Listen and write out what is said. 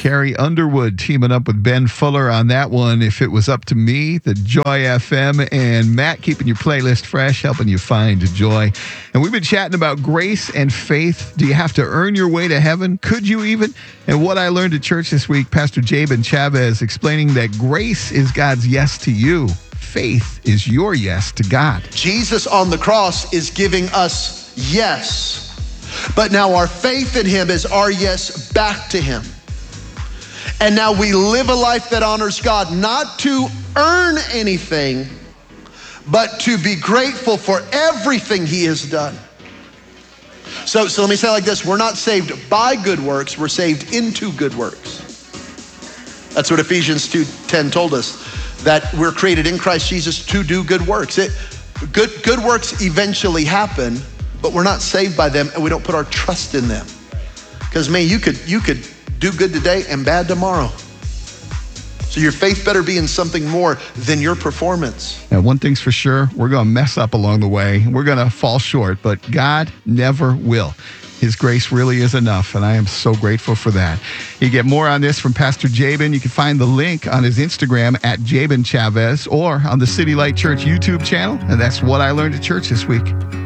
Carrie Underwood teaming up with Ben Fuller on that one. If It Was Up to Me, the Joy FM, and Matt keeping your playlist fresh, helping you find joy. And we've been chatting about grace and faith. Do you have to earn your way to heaven? Could you even? And what I learned at church this week, Pastor Jabin Chavez explaining that grace is God's yes to you. Faith is your yes to God. Jesus on the cross is giving us yes. But now our faith in him is our yes back to him. And now we live a life that honors God, not to earn anything, but to be grateful for everything he has done. So let me say it like this. We're not saved by good works, we're saved into good works. That's what Ephesians 2:10 told us, that we're created in Christ Jesus to do good works. Good works eventually happen, but we're not saved by them and we don't put our trust in them. Because man, you could do good today and bad tomorrow. So your faith better be in something more than your performance. And one thing's for sure, we're going to mess up along the way. We're going to fall short, but God never will. His grace really is enough, and I am so grateful for that. You get more on this from Pastor Jabin. You can find the link on his Instagram at Jabin Chavez or on the City Light Church YouTube channel, and that's What I Learned at Church this week.